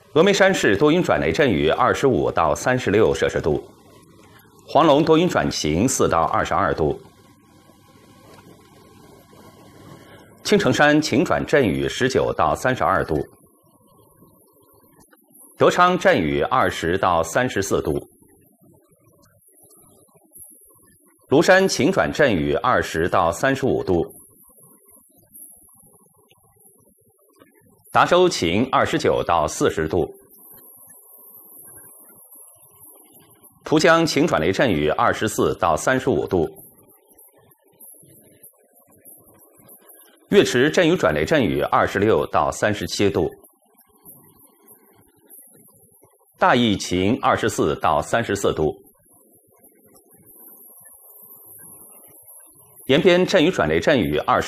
峨眉山市多云转雷阵雨25到36摄氏度，黄龙多云转晴4到22度，青城山晴转阵雨19到32度，德昌阵雨20到34度，庐山晴转阵雨20到35度，达州晴29到40度，蒲江晴转雷阵雨24到35度，岳池阵雨转雷阵雨26到37度，大邑晴24到34度，延边阵雨转雷阵雨20